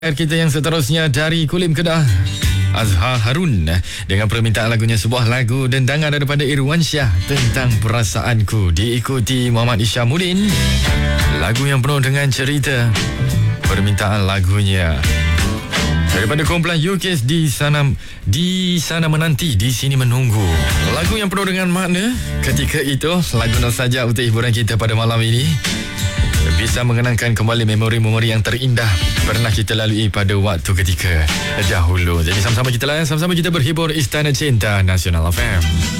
Kita yang seterusnya dari Kulim Kedah, Azhar Harun dengan permintaan lagunya, sebuah lagu dendangan daripada Irwansyah, Tentang Perasaanku, diikuti Muhammad Isyamuddin, lagu yang penuh dengan cerita. Permintaan lagunya daripada kumpulan UKIS, di sana menanti, di sini menunggu. Lagu yang penuh dengan makna ketika itu. Lagu nostalgia untuk hiburan kita pada malam ini, bisa mengenangkan kembali memori-memori yang terindah pernah kita lalui pada waktu ketika dahulu. Jadi sama-sama kita berhibur Istana Cinta Nasional FM.